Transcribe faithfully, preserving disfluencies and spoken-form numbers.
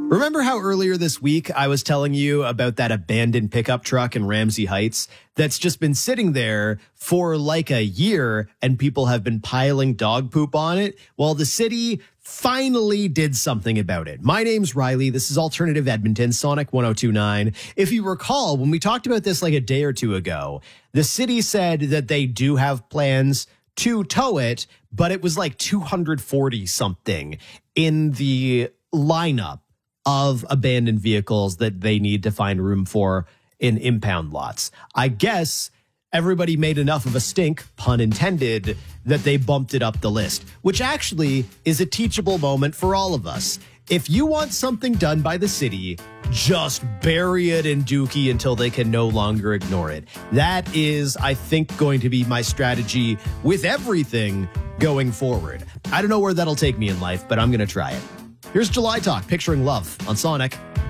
Remember how earlier this week I was telling you about that abandoned pickup truck in Ramsey Heights that's just been sitting there for like a year and people have been piling dog poop on it? Well, the city finally did something about it. My name's Riley. This is Alternative Edmonton, Sonic one oh two point nine. If you recall, when we talked about this like a day or two ago, the city said that they do have plans to tow it, but it was like two hundred forty something in the lineup of abandoned vehicles that they need to find room for in impound lots. I guess everybody made enough of a stink, pun intended, that they bumped it up the list, which actually is a teachable moment for all of us. If you want something done by the city, just bury it in Dookie until they can no longer ignore it. That is, I think, going to be my strategy with everything going forward. I don't know where that'll take me in life, but I'm going to try it. Here's July Talk, Picturing Love on Sonic.